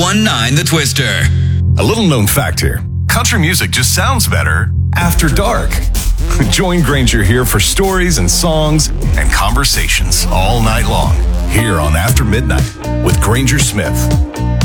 1019 The Twister. A little known fact here. Country music just sounds better after dark. Join Granger here for stories and songs and conversations all night long here on After Midnight with Granger Smith.